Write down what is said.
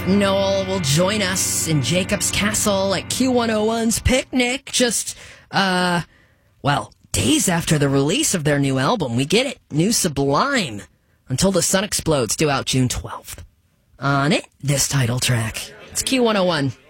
Noel will join us in Jacob's Castle at Q101's picnic just, days after the release of their new album. We get it. New Sublime. Until the Sun Explodes, due out June 12th. On it, this title track. It's Q101.